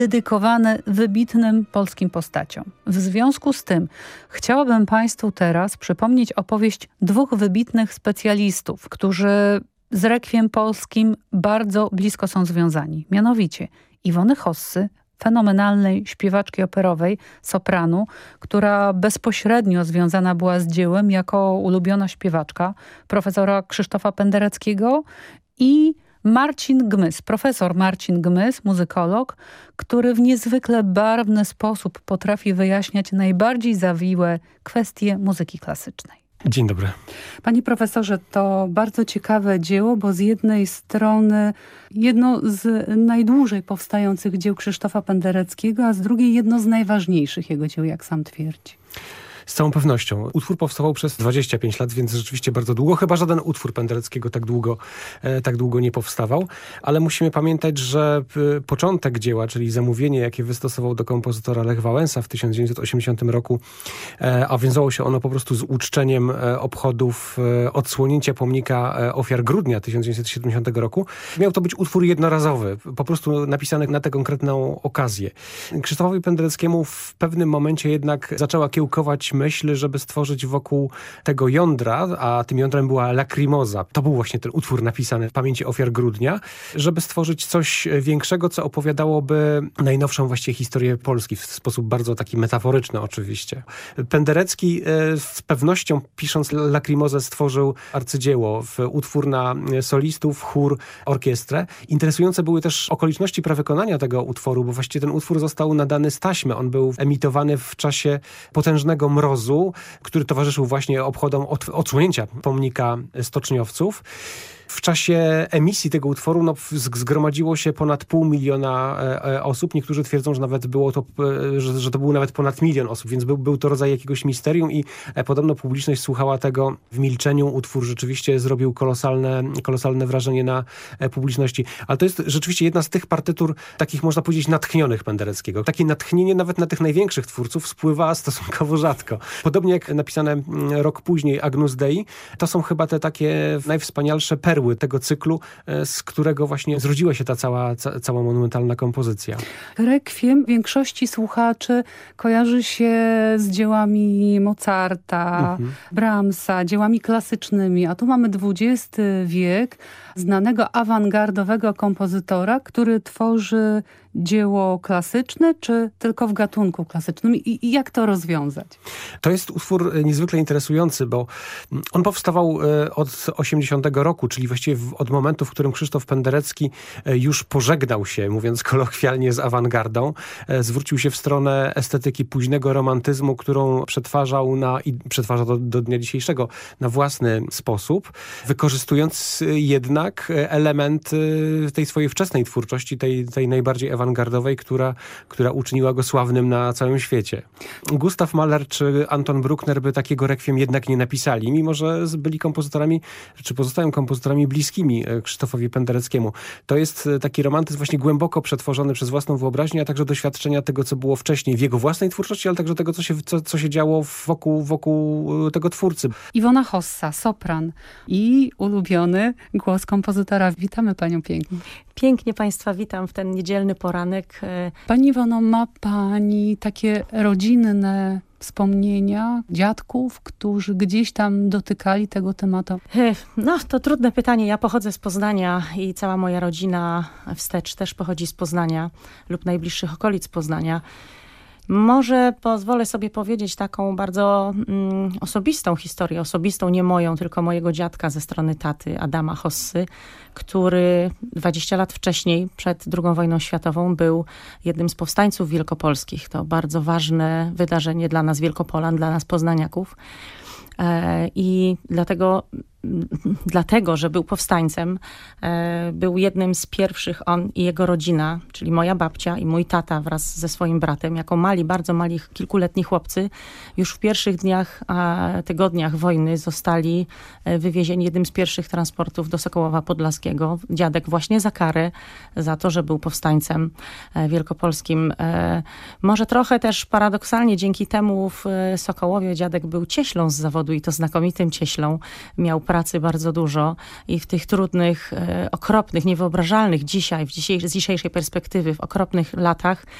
dedykowany wybitnym polskim postaciom. W związku z tym chciałabym Państwu teraz przypomnieć opowieść dwóch wybitnych specjalistów, którzy z rekwiem polskim bardzo blisko są związani. Mianowicie Iwony Hossy, fenomenalnej śpiewaczki operowej, sopranu, która bezpośrednio związana była z dziełem jako ulubiona śpiewaczka profesora Krzysztofa Pendereckiego, i Marcin Gmys, profesor Marcin Gmys, muzykolog, który w niezwykle barwny sposób potrafi wyjaśniać najbardziej zawiłe kwestie muzyki klasycznej. Dzień dobry. Panie profesorze, to bardzo ciekawe dzieło, bo z jednej strony jedno z najdłużej powstających dzieł Krzysztofa Pendereckiego, a z drugiej jedno z najważniejszych jego dzieł, jak sam twierdzi. Z całą pewnością. Utwór powstawał przez 25 lat, więc rzeczywiście bardzo długo. Chyba żaden utwór Pendereckiego tak długo nie powstawał. Ale musimy pamiętać, że początek dzieła, czyli zamówienie, jakie wystosował do kompozytora Lech Wałęsa w 1980 roku, a wiązało się ono po prostu z uczczeniem obchodów odsłonięcia pomnika ofiar Grudnia 1970 roku. Miał to być utwór jednorazowy, po prostu napisany na tę konkretną okazję. Krzysztofowi Pendereckiemu w pewnym momencie jednak zaczęła kiełkować myśl, żeby stworzyć wokół tego jądra, a tym jądrem była Lacrimosa. To był właśnie ten utwór napisany w pamięci ofiar Grudnia, żeby stworzyć coś większego, co opowiadałoby najnowszą właściwie historię Polski w sposób bardzo taki metaforyczny oczywiście. Penderecki z pewnością, pisząc Lacrimosę, stworzył arcydzieło, utwór na solistów, chór, orkiestrę. Interesujące były też okoliczności prawykonania tego utworu, bo właściwie ten utwór został nadany z taśmy. On był emitowany w czasie potężnego mrozu, który towarzyszył właśnie obchodom odsłonięcia pomnika stoczniowców. W czasie emisji tego utworu zgromadziło się ponad 500 000 osób. Niektórzy twierdzą, że nawet było to, że to był nawet ponad 1 000 000 osób, więc był to rodzaj jakiegoś misterium i podobno publiczność słuchała tego w milczeniu. Utwór rzeczywiście zrobił kolosalne wrażenie na publiczności. Ale to jest rzeczywiście jedna z tych partytur takich, można powiedzieć, natchnionych Pendereckiego. Takie natchnienie nawet na tych największych twórców spływa stosunkowo rzadko. Podobnie jak napisane rok później Agnus Dei, to są chyba te takie najwspanialsze perły tego cyklu, z którego właśnie zrodziła się ta cała monumentalna kompozycja. Rekwiem większości słuchaczy kojarzy się z dziełami Mozarta, Brahmsa, dziełami klasycznymi, a tu mamy XX wiek, znanego awangardowego kompozytora, który tworzy dzieło klasyczne, czy tylko w gatunku klasycznym? I jak to rozwiązać? To jest utwór niezwykle interesujący, bo on powstawał od 80 roku, czyli właściwie od momentu, w którym Krzysztof Penderecki już pożegnał się, mówiąc kolokwialnie, z awangardą. Zwrócił się w stronę estetyki późnego romantyzmu, którą przetwarzał i przetwarza do dnia dzisiejszego na własny sposób, wykorzystując jednak element tej swojej wczesnej twórczości, tej najbardziej awangardowej, która uczyniła go sławnym na całym świecie. Gustav Mahler czy Anton Bruckner by takiego rekwiem jednak nie napisali, mimo że byli kompozytorami, czy pozostają kompozytorami bliskimi Krzysztofowi Pendereckiemu. To jest taki romantyzm właśnie głęboko przetworzony przez własną wyobraźnię, a także doświadczenia tego, co było wcześniej w jego własnej twórczości, ale także tego, co się działo wokół tego twórcy. Iwona Hossa, sopran i ulubiony głos kompozytora. Witamy panią pięknie. Pięknie Państwa witam w ten niedzielny poranek. Pani Iwono, ma Pani takie rodzinne wspomnienia dziadków, którzy gdzieś tam dotykali tego tematu? No, to trudne pytanie. Ja pochodzę z Poznania i cała moja rodzina wstecz też pochodzi z Poznania lub najbliższych okolic Poznania. Może pozwolę sobie powiedzieć taką bardzo osobistą historię, osobistą, nie moją, tylko mojego dziadka ze strony taty, Adama Hossy, który 20 lat wcześniej, przed II wojną światową, był jednym z powstańców wielkopolskich. To bardzo ważne wydarzenie dla nas Wielkopolan, dla nas poznaniaków. I dlatego, że był powstańcem, był jednym z pierwszych, on i jego rodzina, czyli moja babcia i mój tata wraz ze swoim bratem, jako bardzo mali, kilkuletni chłopcy, już w pierwszych tygodniach wojny zostali wywiezieni jednym z pierwszych transportów do Sokołowa Podlaskiego. Dziadek właśnie za karę, za to, że był powstańcem wielkopolskim. Może trochę też paradoksalnie dzięki temu w Sokołowie dziadek był cieślą z zawodu i to znakomitym cieślą. Miał pracy bardzo dużo i w tych trudnych, okropnych, niewyobrażalnych dzisiaj, z dzisiejszej perspektywy, w okropnych latach